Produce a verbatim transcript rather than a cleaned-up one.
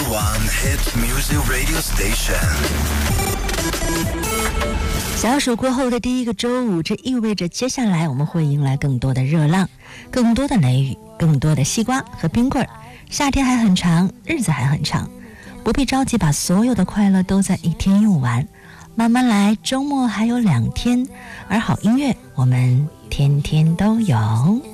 one hit music radio station。 小暑过后的第一个周五，这意味着接下来我们会迎来更多的热浪，更多的雷雨，更多的西瓜和冰棍儿。夏天还很长，日子还很长，不必着急把所有的快乐都在一天用完，慢慢来，周末还有两天，而好音乐我们天天都有。